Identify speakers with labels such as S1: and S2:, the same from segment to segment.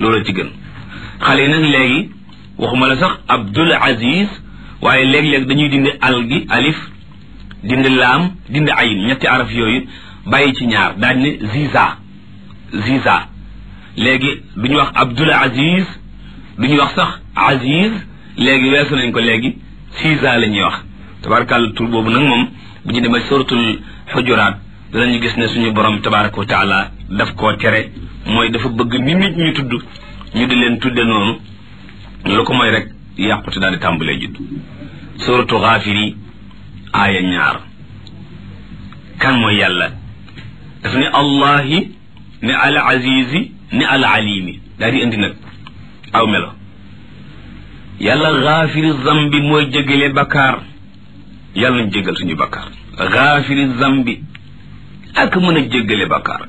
S1: loolu ci gën xale yi nag léegi waxuma la sax Abdul Aziz waaye léeg-léeg dañuy dindi al gi alif dindi laam dindi ayin ñetti araf yooyu bàyyi ci ñaar daal ne ziza léegi duñu wax Abdul Aziz duñu wax sax Aziz léegi weesu nañ ko léegi ziza la ñuy wax tabarakàlla tur boobu nag moom bu ñu demee suratul xujuraat danañu gis ne suñu borom tabaraka wa taala daf koo tere mooy dafa bëgg nit ñu tudd ñu di leen tudde noonu lu ko mooy rek yàqute daal di tàmbalee judd suratu Gaafiri aaya 2 kan mooy yàlla daf ne allahi ne al azizi ne al alimi daal di indi nag aw melo yàlla gaafiri zambi mooy jégale bakkaar yàlla nañ jégal suñu bakkaar gaafiri zambi ak mën a jéggale bakkaar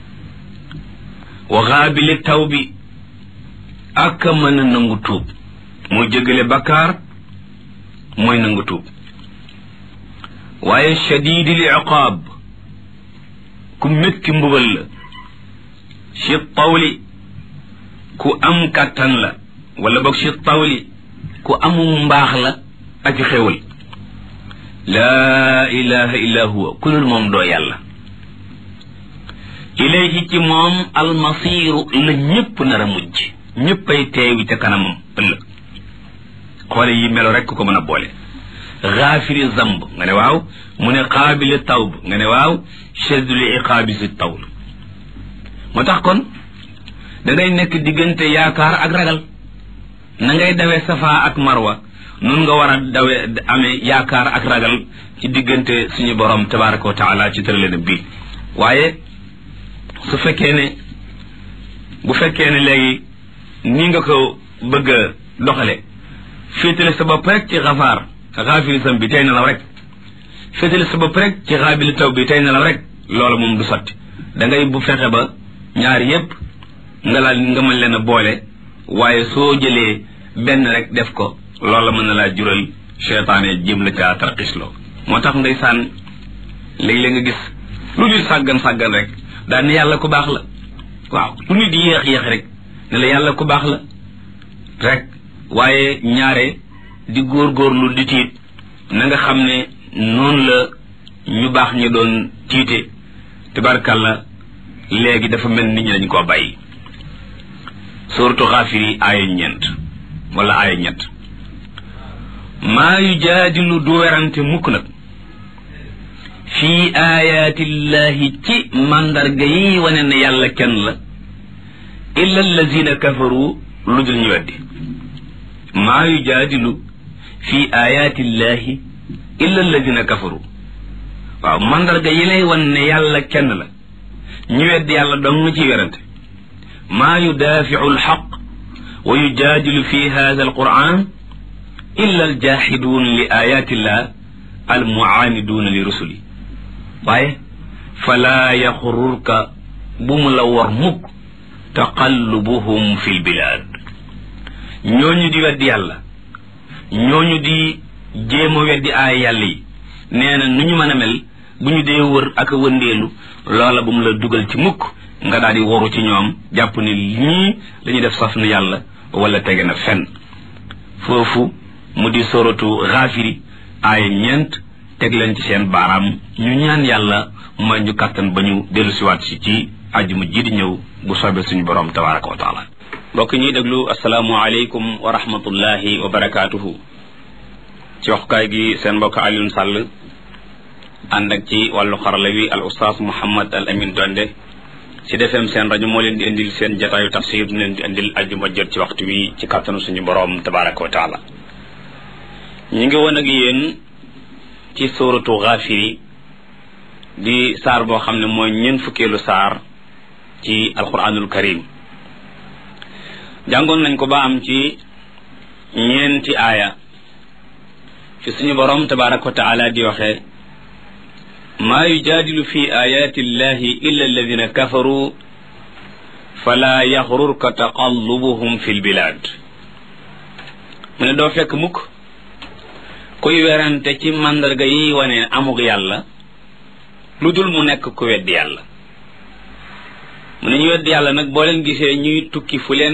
S1: wa gaabili tawbi ak mën a nangu tuub mooy jéggale bakkaar mooy nangu tuub waaye shadidil iqaab ku métti mbugal la ci tawli ku am kàttan la wala boog ci tawli ku amum mbaax la ak xéwal laa ilaha illa huwa ku dul moom doo yàlla ilayhi ci moom almasiiru la ñëpp nar a mujj ñëppay teewi ca kanamam ëllëg xoole yi melo rek ko mën a boole gaafiri zamb nga ne waaw mu ne qaabili tawb nga ne waaw shadduli iqaabi si tawl moo tax kon da ngay nekk diggante yaakaar ak ragal na ngay dawee safa ak marwa nun nga war a dawee amee yaakaar ak ragal ci diggante suñu borom tabaraka wa taala ci tëralena bii waaye bu fekkee ne léegi nii nga ko bëgg a doxale féetale sa bopp rek ci xaafiri sam bi tey nelaw rek féetale sa bopp rek ci xaabili taw bi tey nelaw rek loolu moom du sotti da ngay bu fexe ba ñaar yépp nga mën leen a boole waaye soo jëlee benn rek def ko loolu mën na laa jural seytaane jëm la caa tarxisloo moo tax ndeysaan léeg-léeg nga gis lu nit sàggan rek daal ne yàlla ku baax la waaw lu nit di yéex rek ne la yàlla ku baax la rek waaye ñaare di góorgóorlu di tiit na nga xam ne noonu la ñu baax ñu doon tiite tabarkàlla léegi dafa mel nit ñi dañ koo bàyyi suratu Gaafiri aaya 4 wala aaya 3 maa yujaadilu du werante mukk nag fii ayaatillahi ci mandarga yi wane ne yàlla kenn la illa allazina kafaru lu dul ñu weddi maa yujaadilu fii ayaatillahi illa allazina kafaru waaw mandarga yi lay wan ne yàlla kenn la ñu weddi yàlla dong ci werante maa yudaafiu alxaq wa yujaadilu fi hada alquran illa aljaxiduun li ayatillah almuaaniduuna li rusuli waaye falaa yaxururka bu mu la war mukk taqallubuhum fi lbilaad ñooñu di weddi yàlla ñooñu di jéem a weddi aay yàlla yi nee na nu ñu mën a mel bu ñu dee wër ak a wëndeelu loola bu mu la dugal ci mukk nga daal di waru ci ñoom jàpp ni ñii dañuy def saf na yàlla wala tege na fenn foofu mu di soratu Gaafiri aaya 4 teg leen ci seen baaraam ñu ñaan yàlla mooy ñu kàttan ba ñu dellu siwaat si ci àjjuma ji di ñëw bu soobee suñu borom tabaraka wa taala mbokk ñuy déglu asalaamu aleykum wa rahmatullahi wa barakaatuhu ci waxukaay gi seen mbokk Alioune Sall ànd ak ci wàllu xarala wi al oustaz Mouhammad al Amin Donde ci defem seen rajo moo leen di indil seen jataayu tafsir du leen di indil àjjuma jot ci waxtu wi ci kàttanu suñu borom tabaraka wa taala ñu ngi woon ak yéen ci suratu Gaafiri di saar boo xam ne mooy ñeent fukkeelu saar ci alquranul karim jàngoon nañ ko ba am ci ñeenti aaya fi suñu borom tabaraka wa taala di waxee maa yujaadilu fi ayati illahi illa alladina kafaru fala yaxrurka taqallubuhum fi lbilad mu ne doo fekk mukk kuy werante ci màndarga yi wane amug yàlla lu dul mu nekk ku weddi yàlla mu ne ñu weddi yàlla nag boo leen gisee ñuy tukki fu leen